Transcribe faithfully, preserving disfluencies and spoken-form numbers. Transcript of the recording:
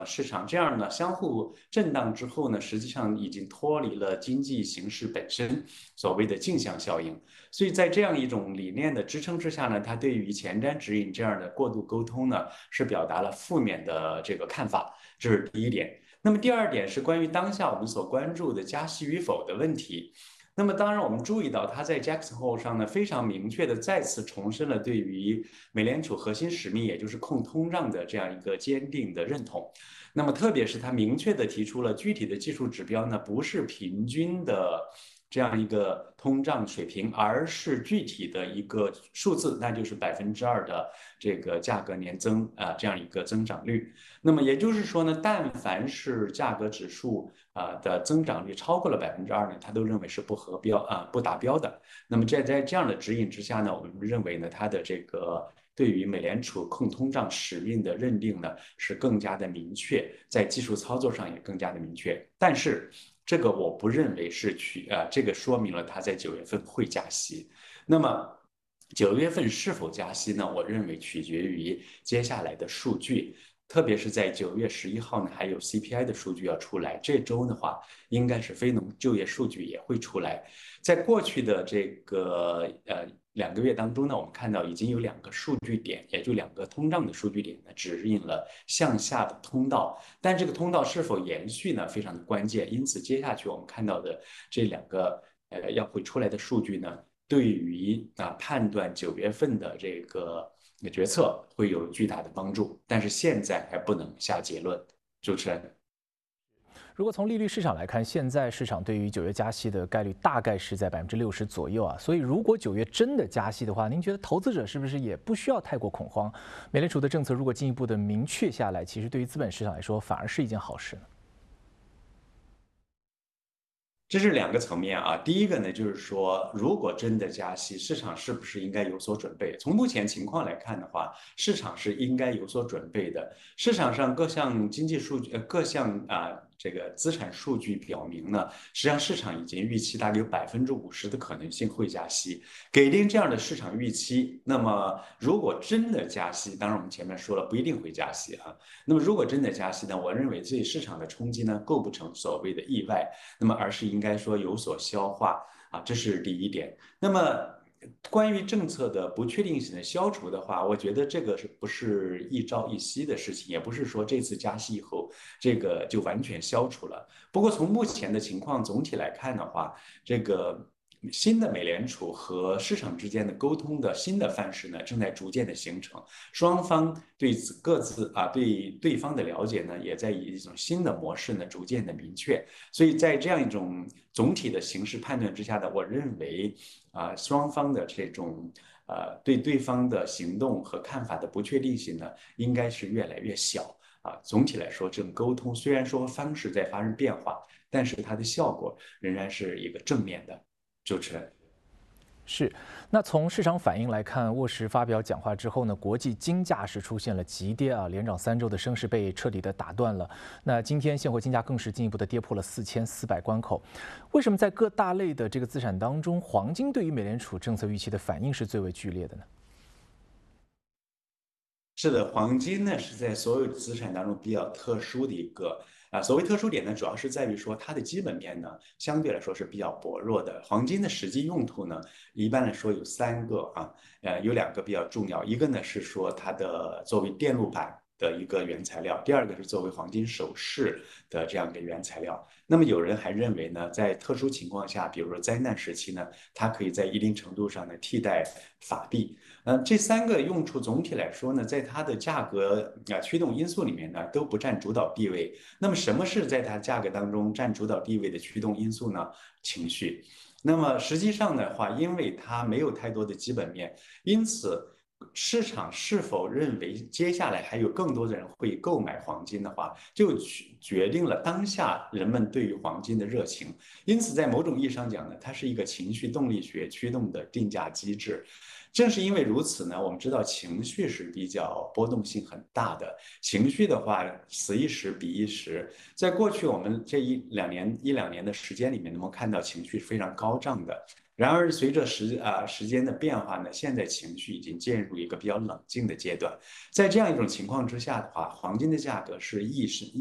市场，这样呢相互震荡之后呢，实际上已经脱离了经济形势本身所谓的镜像效应。所以在这样一种理念的支撑之下呢，它对于前瞻指引这样的过度沟通呢，是表达了负面的这个看法，这是第一点。那么第二点是关于当下我们所关注的加息与否的问题。那么当然，我们注意到他在 Jackson Hole 上呢，非常明确的再次重申了对于美联储核心使命，也就是控通胀的这样一个坚定的认同。那么特别是他明确的提出了具体的技术指标呢，不是平均的这样一个通胀水平，而是具体的一个数字，那就是百分之二的这个价格年增啊、呃、这样一个增长率。那么也就是说呢，但凡是价格指数啊、呃、的增长率超过了百分之二呢，他都认为是不合标啊、呃、不达标的。那么在在这样的指引之下呢，我们认为呢，它的这个对于美联储控通胀使命的认定呢是更加的明确，在技术操作上也更加的明确。但是这个我不认为是取啊、呃，这个说明了它在九月份会加息。那么九月份是否加息呢？我认为取决于接下来的数据。特别是在九月十一号呢，还有 C P I 的数据要出来。这周的话，应该是非农就业数据也会出来。在过去的这个呃两个月当中呢，我们看到已经有两个数据点，也就两个通胀的数据点呢，指引了向下的通道。但这个通道是否延续呢，非常的关键。因此，接下去我们看到的这两个呃要会出来的数据呢，对于啊判断九月份的这个决策会有巨大的帮助。但是现在还不能下结论。主持人。 如果从利率市场来看，现在市场对于九月加息的概率大概是在百分之六十左右啊。所以，如果九月真的加息的话，您觉得投资者是不是也不需要太过恐慌？美联储的政策如果进一步的明确下来，其实对于资本市场来说反而是一件好事呢？ 这是两个层面啊。第一个呢，就是说，如果真的加息，市场是不是应该有所准备？从目前情况来看的话，市场是应该有所准备的。市场上各项经济数据，呃，各项啊、这个资产数据表明呢，实际上市场已经预期大概有百分之五十的可能性会加息。给定这样的市场预期，那么如果真的加息，当然我们前面说了不一定会加息啊。那么如果真的加息呢，我认为对市场的冲击呢，构不成所谓的意外。那么而是应该说有所消化啊，这是第一点。那么关于政策的不确定性的消除的话，我觉得这个是不是一朝一夕的事情，也不是说这次加息以后这个就完全消除了。不过从目前的情况总体来看的话，这个新的美联储和市场之间的沟通的新的范式呢，正在逐渐的形成。双方对各自啊对对方的了解呢，也在以一种新的模式呢逐渐的明确。所以在这样一种总体的形势判断之下呢，我认为啊双方的这种呃对对方的行动和看法的不确定性呢，应该是越来越小。啊，总体来说，这种沟通虽然说方式在发生变化，但是它的效果仍然是一个正面的。主持人。 是，那从市场反应来看，沃什发表讲话之后呢，国际金价是出现了急跌啊，连涨三周的升势被彻底的打断了。那今天现货金价更是进一步的跌破了四千四百关口。为什么在各大类的这个资产当中，黄金对于美联储政策预期的反应是最为剧烈的呢？ 是的，黄金呢是在所有资产当中比较特殊的一个啊。所谓特殊点呢，主要是在于说它的基本面呢相对来说是比较薄弱的。黄金的实际用途呢，一般来说有三个啊，呃，有两个比较重要，一个呢是说它的作为电路板的一个原材料，第二个是作为黄金首饰的这样一个原材料。那么有人还认为呢，在特殊情况下，比如说灾难时期呢，它可以在一定程度上呢替代法币。呃，这三个用处总体来说呢，在它的价格啊驱动因素里面呢，都不占主导地位。那么，什么是在它价格当中占主导地位的驱动因素呢？情绪。那么实际上的话，因为它没有太多的基本面，因此市场是否认为接下来还有更多的人会购买黄金的话，就决定了当下人们对于黄金的热情。因此，在某种意义上讲呢，它是一个情绪动力学驱动的定价机制。 正是因为如此呢，我们知道情绪是比较波动性很大的，情绪的话，此一时彼一时。在过去我们这一两年一两年的时间里面，能够看到情绪是非常高涨的。然而，随着时啊时间的变化呢，现在情绪已经进入一个比较冷静的阶段。在这样一种情况之下的话，黄金的价格是一时